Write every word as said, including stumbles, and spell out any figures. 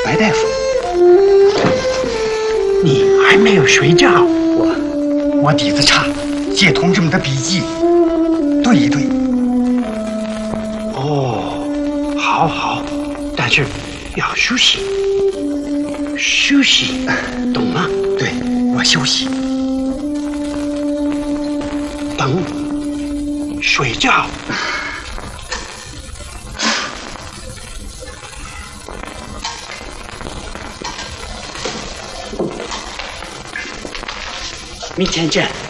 白大夫，你还没有睡觉？ 我我底子差，借同志们的笔记对一对。 哦，好好，但是要休息，休息，懂吗？ 对，我休息。 等，睡觉。明天见。